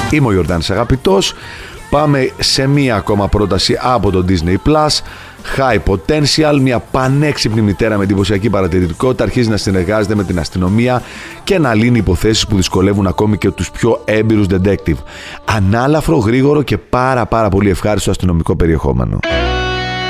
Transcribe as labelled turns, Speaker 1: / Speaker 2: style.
Speaker 1: Είμαι ο Ιορδάνης Αγαπητός. Πάμε σε μία ακόμα πρόταση από το Disney Plus. High Potential, μια πανέξυπνη μητέρα με εντυπωσιακή παρατηρητικότητα αρχίζει να συνεργάζεται με την αστυνομία και να λύνει υποθέσεις που δυσκολεύουν ακόμη και τους πιο έμπειρους detective. Ανάλαφρο, γρήγορο και πάρα πολύ ευχάριστο αστυνομικό περιεχόμενο.